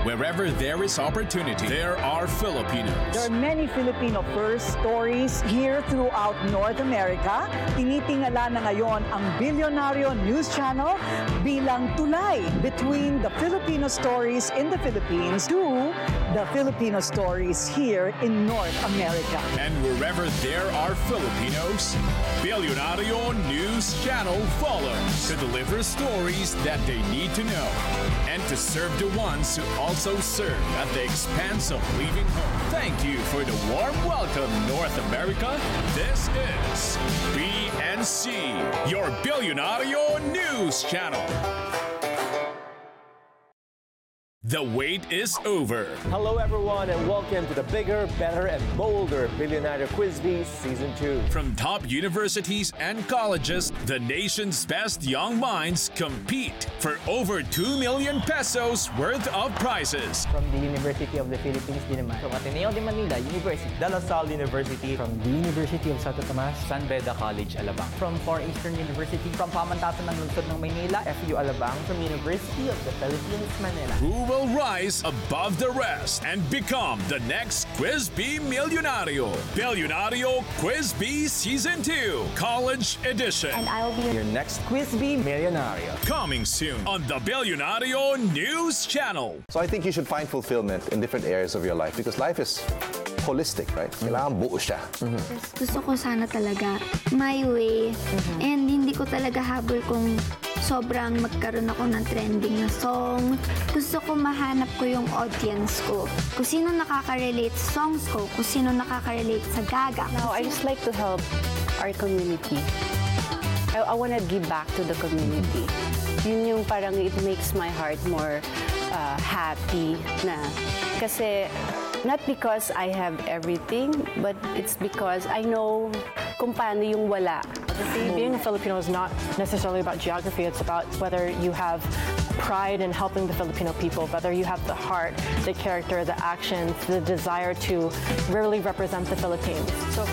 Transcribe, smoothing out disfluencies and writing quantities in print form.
Wherever there is opportunity, there are Filipinos. There are many Filipino first stories here throughout North America. Tinitingala na ngayon ang Bilyonaryo News Channel bilang tulay between the Filipino stories in the Philippines to the Filipino stories here in North America. And wherever there are Filipinos, Bilyonaryo News Channel follows to deliver stories that they need to know and to serve the ones who also serve at the expense of leaving home. Thank you for the warm welcome, North America. This is BNC, your Bilyonaryo News Channel. The wait is over. Hello everyone and welcome to the bigger, better and bolder Bilyonaryo Quiz Bee Season 2. From top universities and colleges, the nation's best young minds compete for over 2 million pesos worth of prizes. From the University of the Philippines din naman. From Ateneo de Manila University. De La Salle University. From the University of Santo Tomas. San Beda College, Alabang. From Far Eastern University. From Pamantasan ng Lungsod ng Maynila. FU Alabang. From University of the Philippines, Manila. Who will rise above the rest and become the next Quiz Bee Millionario? Bilyonaryo Quiz Bee Season 2, College Edition. And I'll be Your next Quiz Bee Millionario. Coming soon on the Bilyonaryo News Channel. So I think you should find fulfillment in different areas of your life because life is holistic, right? Kailangan buo siya. gusto ko sana talaga my way. And hindi ko talaga habol kung sobrang magkaroon ako ng trending na song. Gusto ko mahanap ko yung audience ko. Kung sino nakaka-relate sa songs ko, kung sino nakaka-relate sa gaga. No, I just like to help our community. I want to give back to the community. Yun yung parang it makes my heart more happy na. Kasi not because I have everything, but it's because I know kung paano yung wala. Being a Filipino is not necessarily about geography. It's about whether you have pride in helping the Filipino people, whether you have the heart, the character, the actions, the desire to really represent the Philippines. So